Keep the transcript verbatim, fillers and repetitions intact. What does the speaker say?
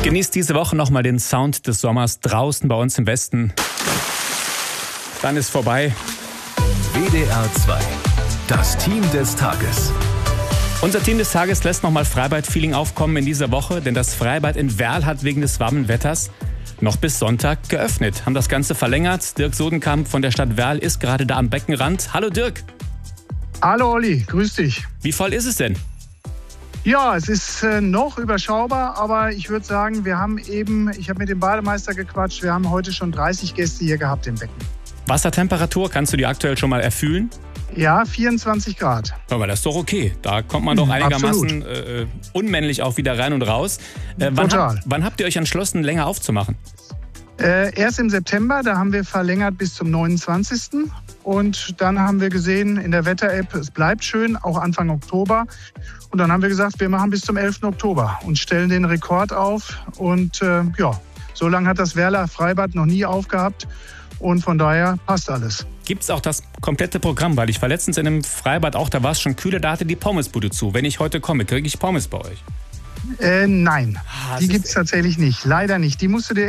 Genießt diese Woche nochmal den Sound des Sommers draußen bei uns im Westen. Dann ist vorbei. W D R zwei, das Team des Tages. Unser Team des Tages lässt nochmal Freibad-Feeling aufkommen in dieser Woche, denn das Freibad in Werl hat wegen des warmen Wetters noch bis Sonntag geöffnet. Haben das Ganze verlängert. Dirk Sodenkamp von der Stadt Werl ist gerade da am Beckenrand. Hallo Dirk. Hallo Olli, grüß dich. Wie voll ist es denn? Ja, es ist äh, noch überschaubar, aber ich würde sagen, wir haben eben, ich habe mit dem Bademeister gequatscht, wir haben heute schon dreißig Gäste hier gehabt im Becken. Wassertemperatur, kannst du die aktuell schon mal erfühlen? Ja, vierundzwanzig Grad. Aber das ist doch okay. Da kommt man doch einigermaßen äh, unmännlich auch wieder rein und raus. Äh, wann, Total. hab, wann habt ihr euch entschlossen, länger aufzumachen? Äh, erst im September, da haben wir verlängert bis zum neunundzwanzigsten Und dann haben wir gesehen in der Wetter-App, es bleibt schön, auch Anfang Oktober. Und dann haben wir gesagt, wir machen bis zum elften Oktober und stellen den Rekord auf. Und äh, ja, so lange hat das Werler Freibad noch nie aufgehabt. Und von daher passt alles. Gibt es auch das komplette Programm? Weil ich war letztens in einem Freibad auch, da war es schon kühler, da hatte die Pommesbude zu. Wenn ich heute komme, kriege ich Pommes bei euch? Äh, nein, Ah, die gibt es tatsächlich nicht. Leider nicht. Die musst du dir